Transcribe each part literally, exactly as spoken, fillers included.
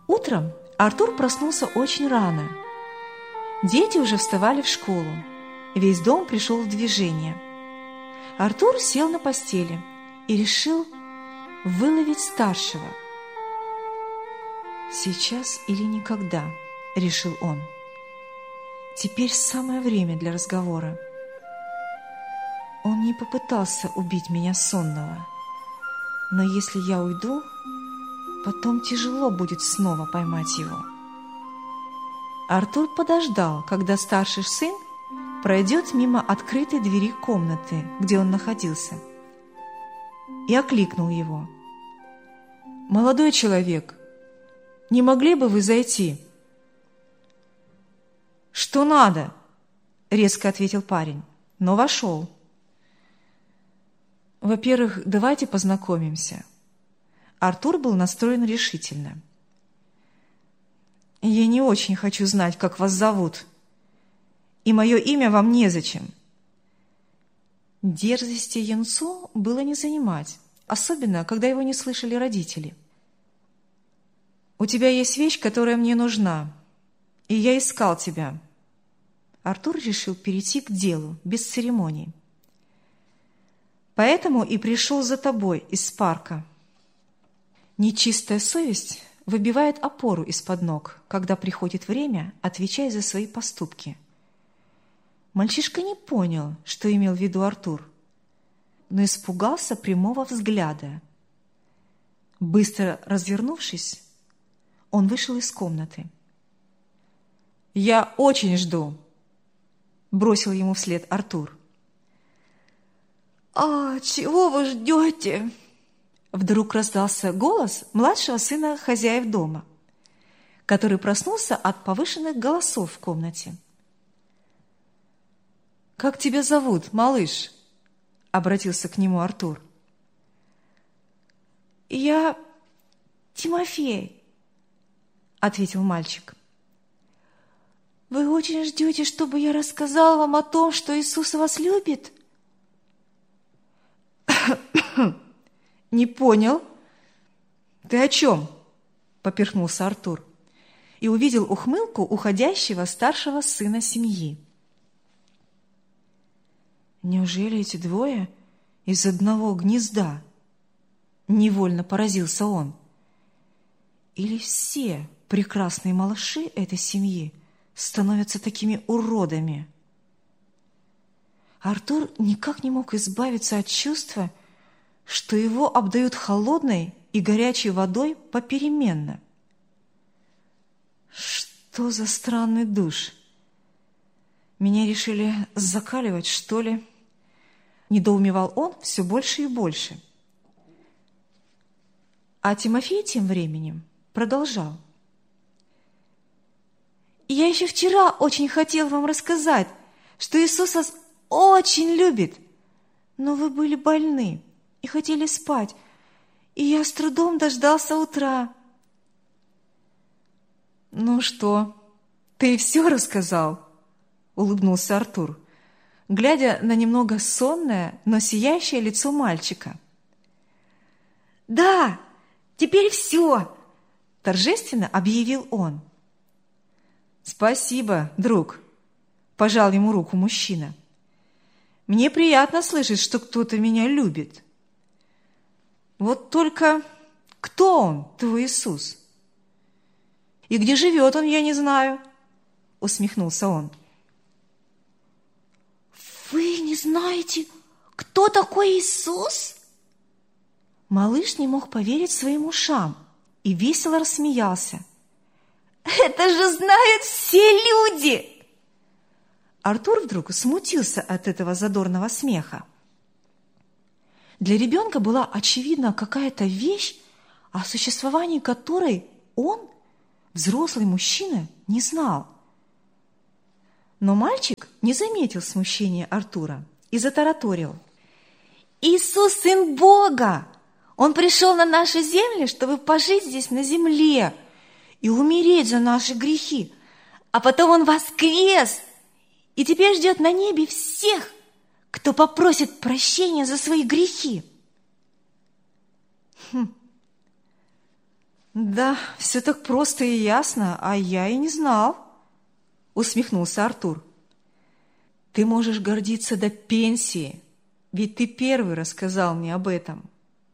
Утром Артур проснулся очень рано. Дети уже вставали в школу. Весь дом пришел в движение. Артур сел на постели и решил выловить старшего. «Сейчас или никогда», — решил он. «Теперь самое время для разговора. Он не попытался убить меня сонного, но если я уйду, потом тяжело будет снова поймать его». Артур подождал, когда старший сын пройдет мимо открытой двери комнаты, где он находился, и окликнул его. «Молодой человек, не могли бы вы зайти?» «Что надо?» — резко ответил парень, но вошел. «Во-первых, давайте познакомимся». Артур был настроен решительно. «Я не очень хочу знать, как вас зовут, и мое имя вам незачем». Дерзости юнцу было не занимать, особенно, когда его не слышали родители. «У тебя есть вещь, которая мне нужна, и я искал тебя». Артур решил перейти к делу, без церемоний. «Поэтому и пришел за тобой из парка». Нечистая совесть выбивает опору из-под ног, когда приходит время отвечать за свои поступки. Мальчишка не понял, что имел в виду Артур, но испугался прямого взгляда. Быстро развернувшись, он вышел из комнаты. «Я очень жду», — бросил ему вслед Артур. «А чего вы ждете?» Вдруг раздался голос младшего сына хозяев дома, который проснулся от повышенных голосов в комнате. «Как тебя зовут, малыш?» — обратился к нему Артур. «Я Тимофей», — ответил мальчик. «Вы очень ждете, чтобы я рассказал вам о том, что Иисус вас любит?» «Не понял. Ты о чем?» — поперхнулся Артур и увидел ухмылку уходящего старшего сына семьи. «Неужели эти двое из одного гнезда?» — невольно поразился он. «Или все прекрасные малыши этой семьи становятся такими уродами?» Артур никак не мог избавиться от чувства, что его обдают холодной и горячей водой попеременно. «Что за странный душ? Меня решили закаливать, что ли?» Недоумевал он все больше и больше. А Тимофей тем временем продолжал. «Я еще вчера очень хотел вам рассказать, что Иисус вас очень любит, но вы были больны и хотели спать, и я с трудом дождался утра». «Ну что, ты все рассказал?» — улыбнулся Артур, глядя на немного сонное, но сияющее лицо мальчика. «Да, теперь все!» — торжественно объявил он. «Спасибо, друг!» — пожал ему руку мужчина. «Мне приятно слышать, что кто-то меня любит. Вот только кто он, твой Иисус? И где живет он, я не знаю», — усмехнулся он. «Вы не знаете, кто такой Иисус?» Малыш не мог поверить своим ушам и весело рассмеялся. «Это же знают все люди!» Артур вдруг смутился от этого задорного смеха. Для ребенка была очевидна какая-то вещь, о существовании которой он, взрослый мужчина, не знал. Но мальчик не заметил смущения Артура и затараторил. «Иисус – Сын Бога! Он пришел на нашу землю, чтобы пожить здесь на земле и умереть за наши грехи, а потом Он воскрес и теперь ждет на небе всех, кто попросит прощения за свои грехи». Хм. Да, все так просто и ясно, а я и не знал, усмехнулся Артур. Ты можешь гордиться до пенсии, ведь ты первый рассказал мне об этом.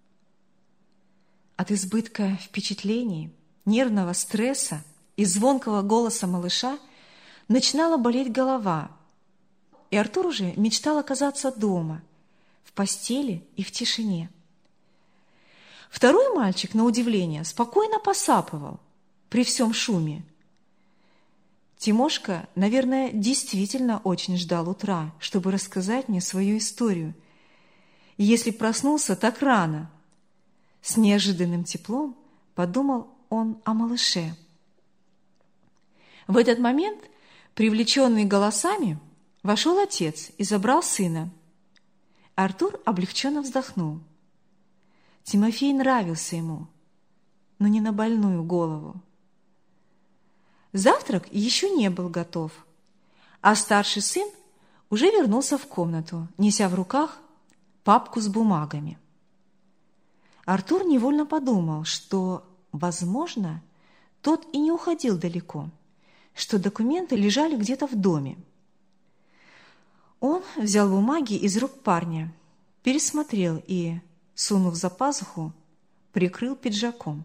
От избытка впечатлений, нервного стресса и звонкого голоса малыша начинала болеть голова, и Артур уже мечтал оказаться дома, в постели и в тишине. Второй мальчик, на удивление, спокойно посапывал при всем шуме. Тимошка, наверное, действительно очень ждал утра, чтобы рассказать мне свою историю. И если проснулся так рано, с неожиданным теплом подумал он о малыше. В этот момент, привлеченный голосами, вошел отец и забрал сына. Артур облегченно вздохнул. Тимофей нравился ему, но не на больную голову. Завтрак еще не был готов, а старший сын уже вернулся в комнату, неся в руках папку с бумагами. Артур невольно подумал, что, возможно, тот и не уходил далеко, что документы лежали где-то в доме. Он взял бумаги из рук парня, пересмотрел и, сунув за пазуху, прикрыл пиджаком.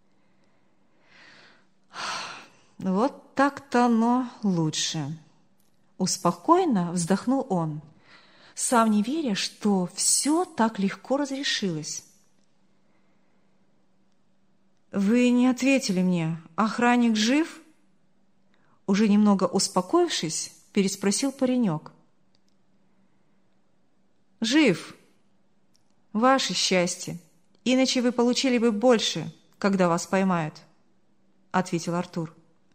«Вот так-то оно лучше», — успокоенно вздохнул он, сам не веря, что все так легко разрешилось. «Вы не ответили мне, охранник жив?» Уже немного успокоившись, переспросил паренек. «Жив. Ваше счастье, иначе вы получили бы больше, когда вас поймают», — ответил Артур.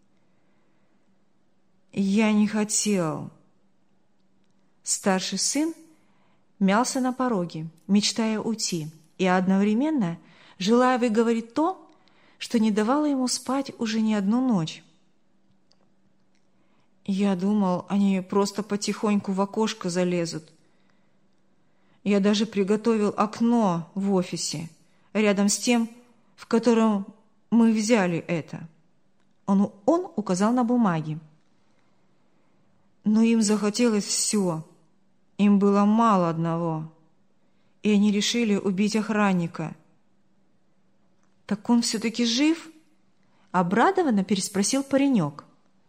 «Я не хотел». Старший сын мялся на пороге, мечтая уйти, и одновременно желая выговорить то, что не давало ему спать уже не одну ночь. «Я думал, они просто потихоньку в окошко залезут. Я даже приготовил окно в офисе, рядом с тем, в котором мы взяли это». Он, он указал на бумаги. Но им захотелось все. Им было мало одного. И они решили убить охранника. «Так он все-таки жив?» Обрадованно переспросил паренек.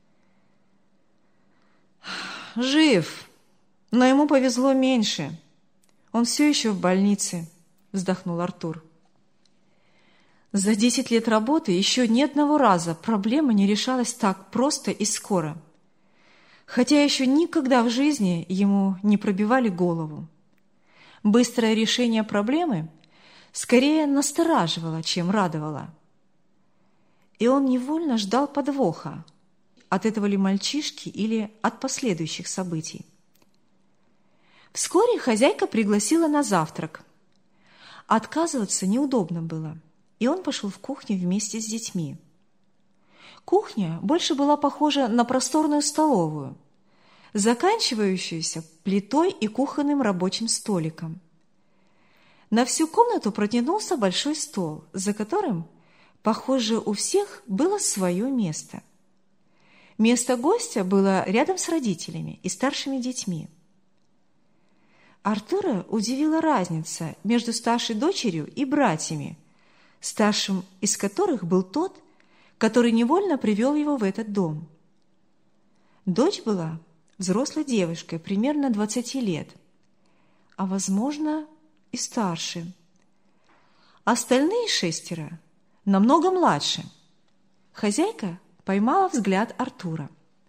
«Жив, но ему повезло меньше. Он все еще в больнице», — вздохнул Артур. За десять лет работы еще ни одного раза проблема не решалась так просто и скоро. Хотя еще никогда в жизни ему не пробивали голову. Быстрое решение проблемы скорее настораживало, чем радовало. И он невольно ждал подвоха, от этого ли мальчишки или от последующих событий. Вскоре хозяйка пригласила на завтрак. Отказываться неудобно было, и он пошел в кухню вместе с детьми. Кухня больше была похожа на просторную столовую, заканчивающуюся плитой и кухонным рабочим столиком. На всю комнату протянулся большой стол, за которым, похоже, у всех было свое место. Место гостя было рядом с родителями и старшими детьми. Артура удивила разница между старшей дочерью и братьями, старшим из которых был тот, который невольно привел его в этот дом. Дочь была взрослой девушкой, примерно двадцати лет, а, возможно, и старше. Остальные шестеро намного младше. Хозяйка поймала взгляд Артура.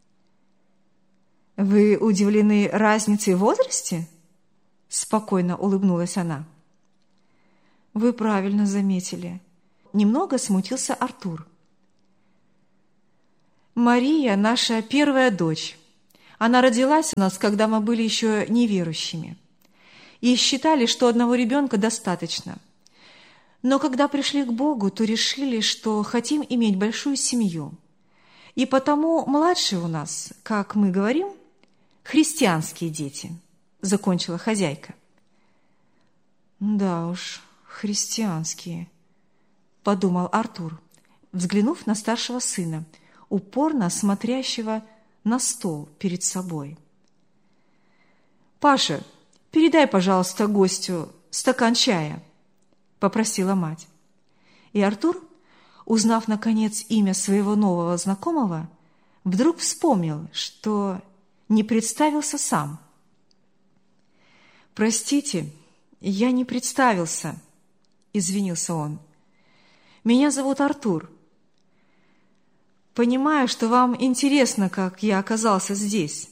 «Вы удивлены разницей в возрасте?» Спокойно улыбнулась она. «Вы правильно заметили». Немного смутился Артур. «Мария – наша первая дочь. Она родилась у нас, когда мы были еще неверующими. И считали, что одного ребенка достаточно. Но когда пришли к Богу, то решили, что хотим иметь большую семью. И потому младшие у нас, как мы говорим, христианские дети», – закончила хозяйка. «Да уж, христианские», – подумал Артур, взглянув на старшего сына, упорно смотрящего на стол перед собой. «Паша, передай, пожалуйста, гостю стакан чая», – попросила мать. И Артур, узнав, наконец, имя своего нового знакомого, вдруг вспомнил, что не представился сам. «Простите, я не представился», – извинился он. «Меня зовут Артур. Понимаю, что вам интересно, как я оказался здесь».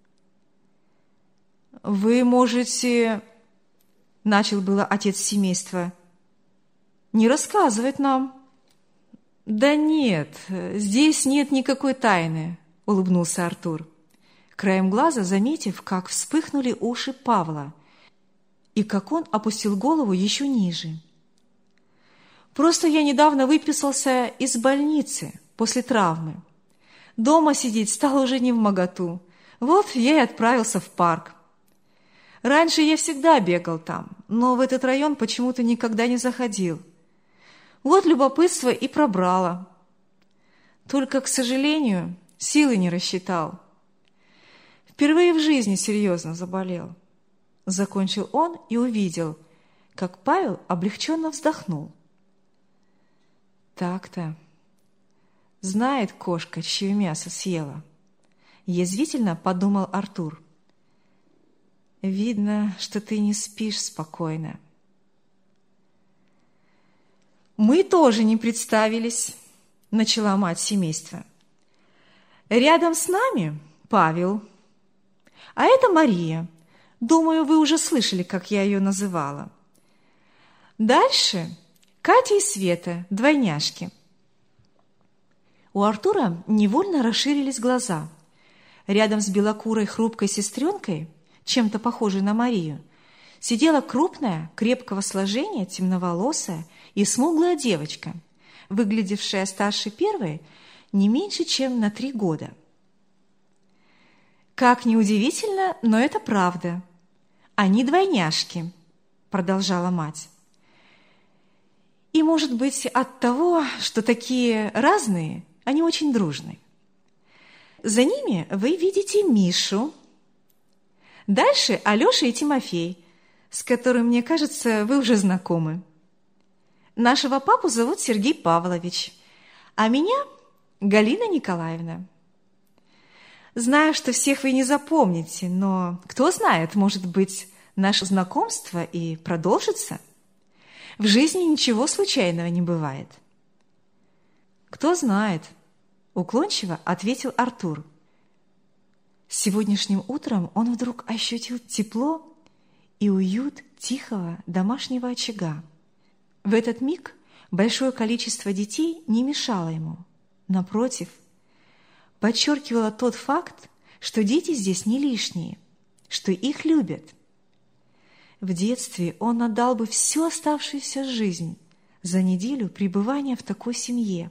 «Вы можете...» – начал было отец семейства. «Не рассказывать нам». «Да нет, здесь нет никакой тайны», – улыбнулся Артур, краем глаза заметив, как вспыхнули уши Павла и как он опустил голову еще ниже. «Просто я недавно выписался из больницы после травмы. Дома сидеть стало уже не вмоготу. Вот я и отправился в парк. Раньше я всегда бегал там, но в этот район почему-то никогда не заходил. Вот любопытство и пробрало. Только, к сожалению, силы не рассчитал. Впервые в жизни серьезно заболел». Закончил он и увидел, как Павел облегченно вздохнул. «Так-то. Знает кошка, чье мясо съела», – язвительно подумал Артур. «Видно, что ты не спишь спокойно». «Мы тоже не представились», – начала мать семейства. «Рядом с нами Павел, а это Мария. Думаю, вы уже слышали, как я ее называла. Дальше Катя и Света, двойняшки». У Артура невольно расширились глаза. Рядом с белокурой хрупкой сестренкой, чем-то похожей на Марию, сидела крупная, крепкого сложения, темноволосая и смуглая девочка, выглядевшая старше первой не меньше, чем на три года. «Как ни удивительно, но это правда. Они двойняшки», – продолжала мать. «И, может быть, от того, что такие разные, они очень дружны. За ними вы видите Мишу. Дальше Алеша и Тимофей, с которым, мне кажется, вы уже знакомы. Нашего папу зовут Сергей Павлович, а меня Галина Николаевна. Знаю, что всех вы не запомните, но кто знает, может быть, наше знакомство и продолжится. В жизни ничего случайного не бывает». «Кто знает», – уклончиво ответил Артур. Сегодняшним утром он вдруг ощутил тепло и уют тихого домашнего очага. В этот миг большое количество детей не мешало ему. Напротив, подчеркивало тот факт, что дети здесь не лишние, что их любят. В детстве он отдал бы всю оставшуюся жизнь за неделю пребывания в такой семье.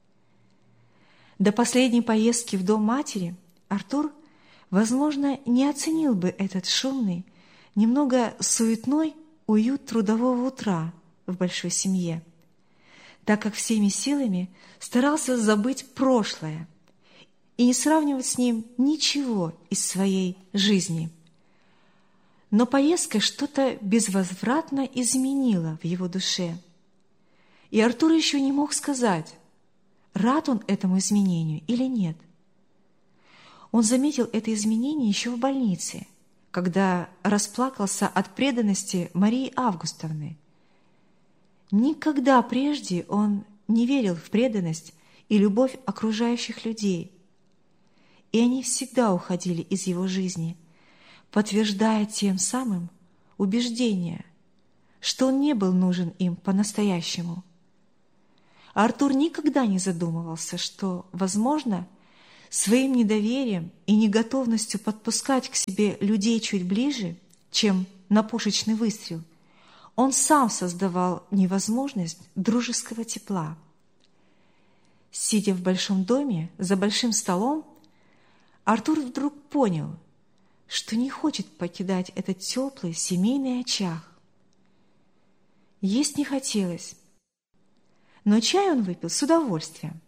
До последней поездки в дом матери Артур, возможно, не оценил бы этот шумный, немного суетной уют трудового утра в большой семье, так как всеми силами старался забыть прошлое и не сравнивать с ним ничего из своей жизни. Но поездка что-то безвозвратно изменила в его душе. И Артур еще не мог сказать, рад он этому изменению или нет. Он заметил это изменение еще в больнице, когда расплакался от преданности Марии Августовны. Никогда прежде он не верил в преданность и любовь окружающих людей, и они всегда уходили из его жизни, подтверждая тем самым убеждение, что он не был нужен им по-настоящему. Артур никогда не задумывался, что, возможно, своим недоверием и неготовностью подпускать к себе людей чуть ближе, чем на пушечный выстрел, он сам создавал невозможность дружеского тепла. Сидя в большом доме за большим столом, Артур вдруг понял, что не хочет покидать этот теплый семейный очаг. Есть не хотелось. но чай он выпил с удовольствием.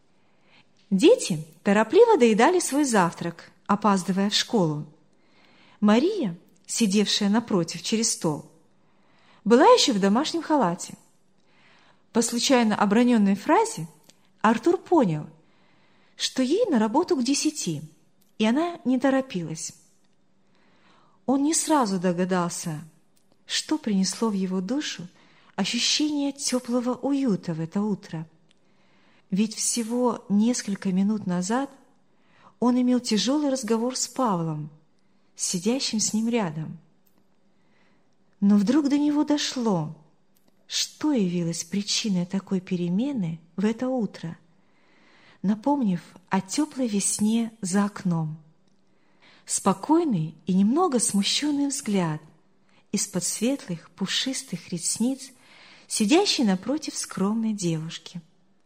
Дети торопливо доедали свой завтрак, опаздывая в школу. Мария, сидевшая напротив через стол, была еще в домашнем халате. По случайно оброненной фразе Артур понял, что ей на работу к десяти, и она не торопилась. Он не сразу догадался, что принесло в его душу ощущение теплого уюта в это утро. Ведь всего несколько минут назад он имел тяжелый разговор с Павлом, сидящим с ним рядом. Но вдруг до него дошло, что явилось причиной такой перемены в это утро, напомнив о теплой весне за окном. Спокойный и немного смущенный взгляд из-под светлых пушистых ресниц, сидящей напротив скромной девушки.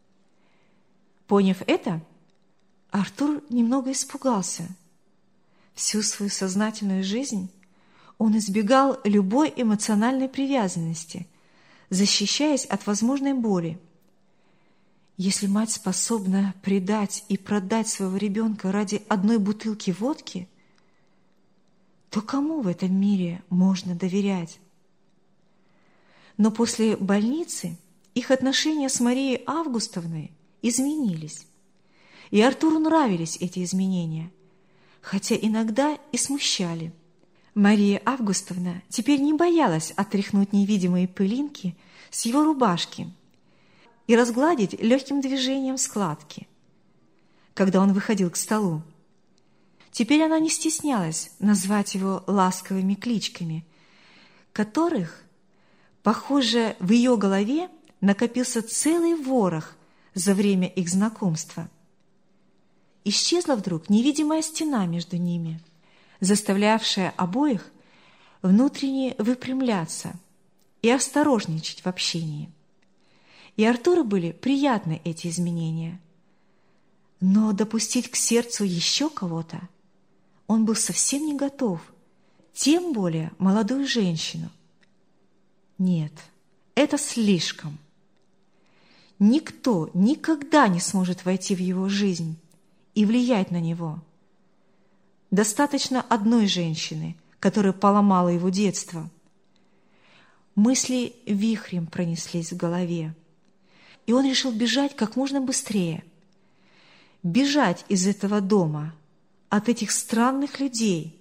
Поняв это, Артур немного испугался. Всю свою сознательную жизнь он избегал любой эмоциональной привязанности, защищаясь от возможной боли. Если мать способна предать и продать своего ребенка ради одной бутылки водки, то кому в этом мире можно доверять? Но после больницы их отношения с Марией Августовной изменились. И Артуру нравились эти изменения, хотя иногда и смущали. Мария Августовна теперь не боялась отряхнуть невидимые пылинки с его рубашки и разгладить легким движением складки, когда он выходил к столу. Теперь она не стеснялась назвать его ласковыми кличками, которых, похоже, в ее голове накопился целый ворох за время их знакомства. Исчезла вдруг невидимая стена между ними, заставлявшая обоих внутренне выпрямляться и осторожничать в общении. И Артуру были приятны эти изменения. Но допустить к сердцу еще кого-то он был совсем не готов, тем более молодую женщину. Нет, это слишком. Никто никогда не сможет войти в его жизнь и влиять на него. Достаточно одной женщины, которая поломала его детство. Мысли вихрем пронеслись в голове, и он решил бежать как можно быстрее. Бежать из этого дома, от этих странных людей,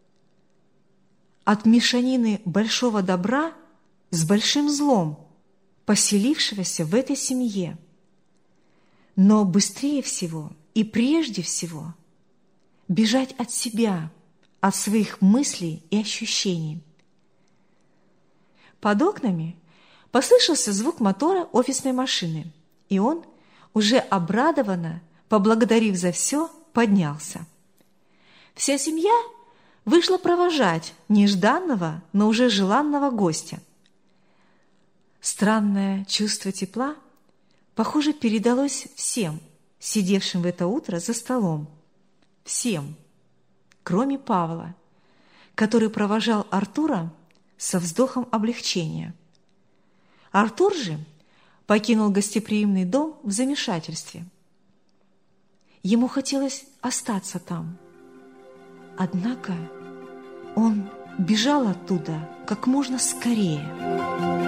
от мешанины большого добра с большим злом, поселившегося в этой семье. Но быстрее всего и прежде всего бежать от себя, от своих мыслей и ощущений. Под окнами послышался звук мотора офисной машины, и он, уже обрадованно, поблагодарив за все, поднялся. Вся семья вышла провожать нежданного, но уже желанного гостя. Странное чувство тепла, похоже, передалось всем, сидевшим в это утро за столом. Всем, кроме Павла, который провожал Артура со вздохом облегчения. Артур же покинул гостеприимный дом в замешательстве. Ему хотелось остаться там. Однако он бежал оттуда как можно скорее.